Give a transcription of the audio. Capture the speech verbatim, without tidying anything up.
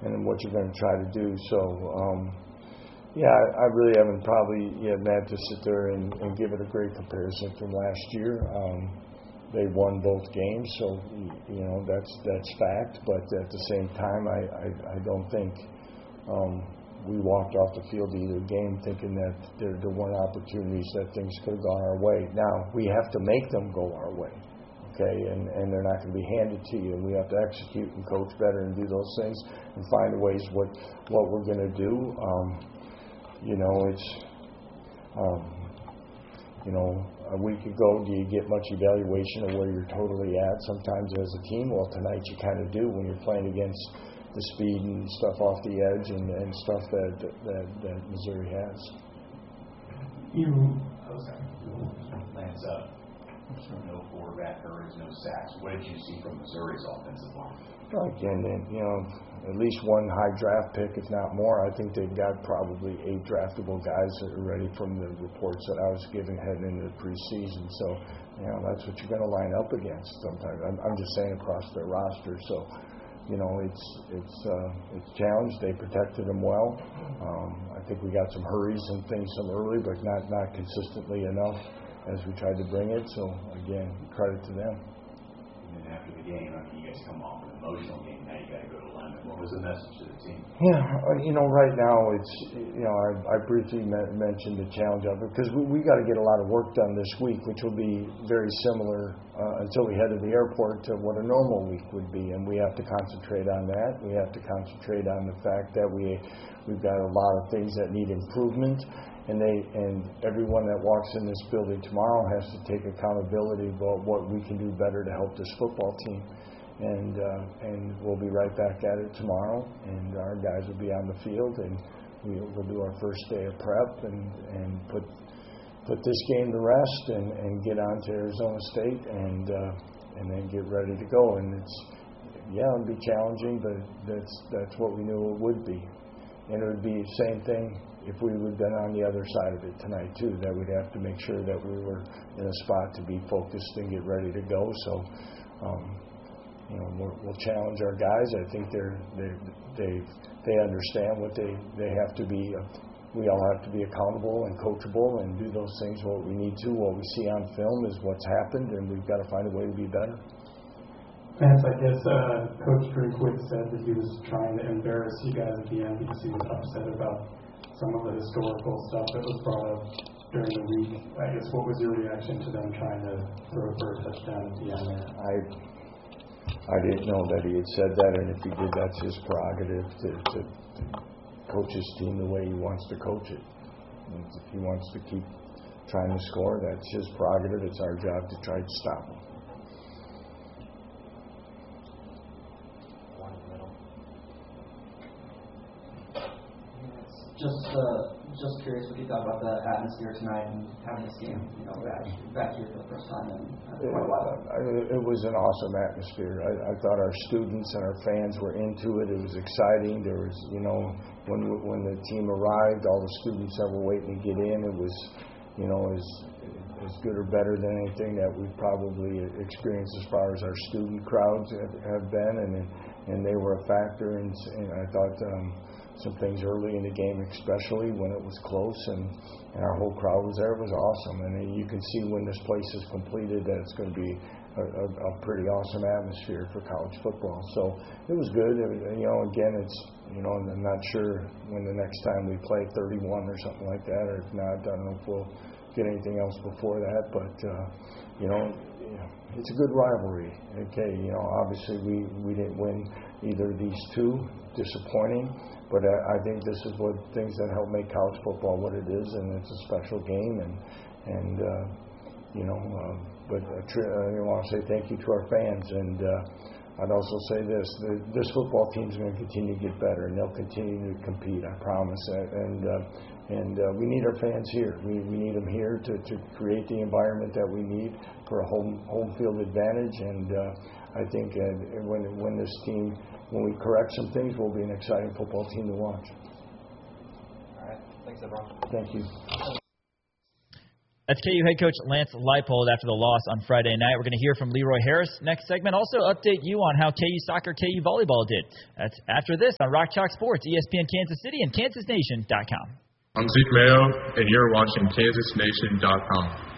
and what you're going to try to do. So, um, yeah, I, I really haven't probably yet had to sit there and, and give it a great comparison from last year. Um, they won both games, so you know that's that's fact. But at the same time, I I, I don't think um, we walked off the field of either game thinking that there, there weren't opportunities that things could have gone our way. Now we have to make them go our way. Okay, and, and they're not going to be handed to you. And we have to execute and coach better and do those things and find ways what what we're going to do. Um, you know, it's um, you know a week ago, do you get much evaluation of where you're totally at? Sometimes as a team, well, tonight you kind of do when you're playing against the speed and stuff off the edge and, and stuff that, that that Missouri has. You, oh, sorry. Lance up. No quarterback hurries, no sacks. What did you see from Missouri's offensive line? Well, again, you know, at least one high draft pick, if not more. I think they've got probably eight draftable guys that are ready from the reports that I was giving heading into the preseason. So, you know, that's what you're going to line up against sometimes. I'm, I'm just saying across their roster. So, you know, it's it's uh, it's challenged. They protected them well. Um, I think we got some hurries and things some early, but not not consistently enough as we tried to bring it. So again, credit to them. And then after the game, I mean, you guys come off an emotional game. Now you got to go to London. What was the message to the team? Yeah, you know, right now it's you know I, I briefly me- mentioned the challenge of it because we we got to get a lot of work done this week, which will be very similar uh, until we head to the airport to what a normal week would be, and we have to concentrate on that. We have to concentrate on the fact that we we've got a lot of things that need improvement. And they and everyone that walks in this building tomorrow has to take accountability about what we can do better to help this football team. And uh, and we'll be right back at it tomorrow. And our guys will be on the field, and we'll, we'll do our first day of prep and, and put put this game to rest and, and get on to Arizona State and uh, and then get ready to go. And it's yeah, it'll be challenging, but that's that's what we knew it would be. And it would be the same thing if we would have been on the other side of it tonight, too, that we'd have to make sure that we were in a spot to be focused and get ready to go. So, um, you know, we'll, we'll challenge our guys. I think they're, they they they understand what they, they have to be. Uh, we all have to be accountable and coachable and do those things what we need to. What we see on film is what's happened, and we've got to find a way to be better. Vance, I guess uh, Coach Drinkwitz said that he was trying to embarrass you guys at the end because he was upset about some of the historical stuff that was brought up during the week. I guess what was your reaction to them trying to throw for a touchdown at the end there? I I didn't know that he had said that, and if he did, that's his prerogative to, to, to coach his team the way he wants to coach it. And if he wants to keep trying to score, that's his prerogative. It's our job to try to stop him. Just, uh, just curious what you thought about the atmosphere tonight and having this game, you know, back back here for the first time in quite a while. It, it was an awesome atmosphere. I, I thought our students and our fans were into it. It was exciting. There was, you know, when when the team arrived, all the students that were waiting to get in, it was, you know, as as good or better than anything that we've probably experienced as far as our student crowds have, have been, and and they were a factor. And, and I thought. Um, Some things early in the game, especially when it was close and, and our whole crowd was there. It was awesome. And you can see when this place is completed that it's going to be a, a, a pretty awesome atmosphere for college football. So it was good. It was, you know, again, it's, you know, I'm not sure when the next time we play thirty-one or something like that, or if not, I don't know if we'll get anything else before that. But, uh, you know, it's a good rivalry. Okay, you know, obviously we, we didn't win either of these two, disappointing. But I, I think this is what things that help make college football what it is, and it's a special game. And and uh, you know, uh, but uh, tr- uh, I want to say thank you to our fans. And uh, I'd also say this: the, this football team is going to continue to get better, and they'll continue to compete. I promise. And uh, and uh, we need our fans here. We we need them here to, to create the environment that we need for a home home field advantage. And uh, I think uh, when when this team. When we correct some things, we'll be an exciting football team to watch. All right. Thanks, everyone. Thank you. That's K U head coach Lance Leipold after the loss on Friday night. We're going to hear from Leroy Harris next segment. Also update you on how K U soccer, K U volleyball did. That's after this on Rock Chalk Sports, E S P N Kansas City, and Kansas Nation dot com. I'm Zeke Mayo, and you're watching Kansas Nation dot com.